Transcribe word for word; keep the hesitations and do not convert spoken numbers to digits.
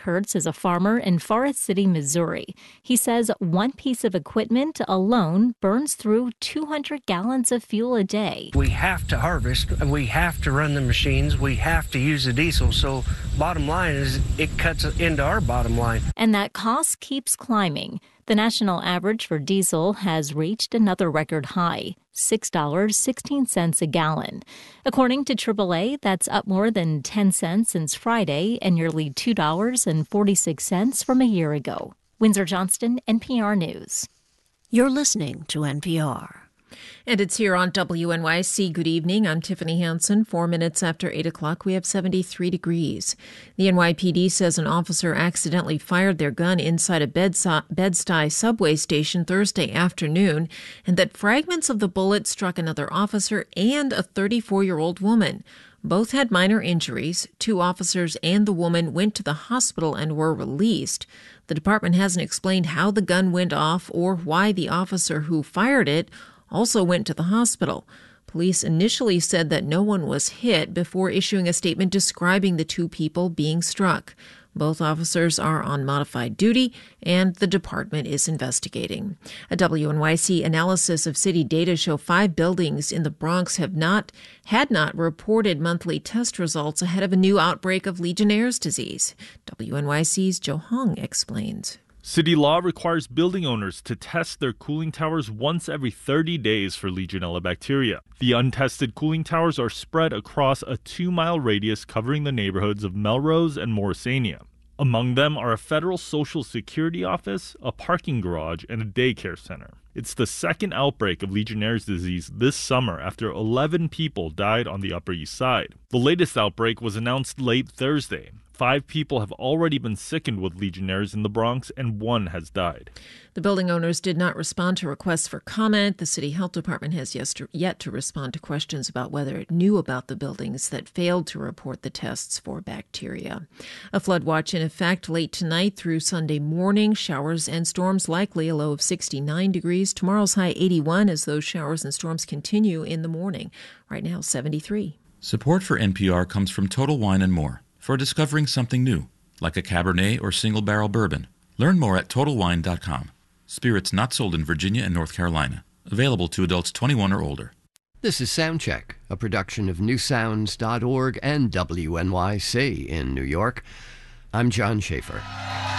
Kurtz is a farmer in Forest City, Missouri. He says one piece of equipment alone burns through two hundred gallons of fuel a day. We have to harvest, we have to run the machines, we have to use the diesel. So bottom line is it cuts into our bottom line. And that cost keeps climbing. The national average for diesel has reached another record high, six dollars and sixteen cents a gallon. According to triple A, that's up more than ten cents since Friday and nearly two dollars and forty-six cents from a year ago. Windsor Johnston, N P R News. You're listening to N P R. And it's here on W N Y C. Good evening. I'm Tiffany Hansen. Four minutes after eight o'clock, we have seventy-three degrees. The N Y P D says an officer accidentally fired their gun inside a Bed-Stuy subway station Thursday afternoon, and that fragments of the bullet struck another officer and a thirty-four-year-old woman. Both had minor injuries. Two officers and the woman went to the hospital and were released. The department hasn't explained how the gun went off or why the officer who fired it also went to the hospital. Police initially said that no one was hit before issuing a statement describing the two people being struck. Both officers are on modified duty, and the department is investigating. A W N Y C analysis of city data show five buildings in the Bronx have not, had not reported monthly test results ahead of a new outbreak of Legionnaire's disease. W N Y C's Joe Hong explains. City law requires building owners to test their cooling towers once every thirty days for Legionella bacteria. The untested cooling towers are spread across a two-mile radius covering the neighborhoods of Melrose and Morrisania. Among them are a federal social security office, a parking garage, and a daycare center. It's the second outbreak of Legionnaire's disease this summer after eleven people died on the Upper East Side. The latest outbreak was announced late Thursday. Five people have already been sickened with Legionnaires in the Bronx, and one has died. The building owners did not respond to requests for comment. The city health department has yet to respond to questions about whether it knew about the buildings that failed to report the tests for bacteria. A flood watch in effect late tonight through Sunday morning. Showers and storms likely, a low of sixty-nine degrees. Tomorrow's high eighty-one as those showers and storms continue in the morning. Right now, seventy-three. Support for N P R comes from Total Wine and More. For discovering something new, like a Cabernet or single-barrel bourbon. Learn more at total wine dot com. Spirits not sold in Virginia and North Carolina. Available to adults twenty-one or older. This is Soundcheck, a production of new sounds dot org and W N Y C in New York. I'm John Schaefer.